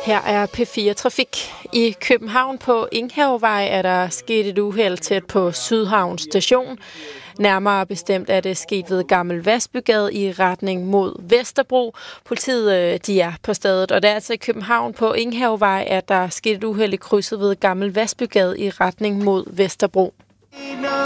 Her er P4 Trafik. I København på Enghavevej er der sket et uheld tæt på Sydhavn Station. Nærmere bestemt er det sket ved Gammel Vasbygade i retning mod Vesterbro. Politiet de er på stedet, og det er altså i København på Enghavevej, at der sket et uheld i krydset ved Gammel Vasbygade i retning mod Vesterbro.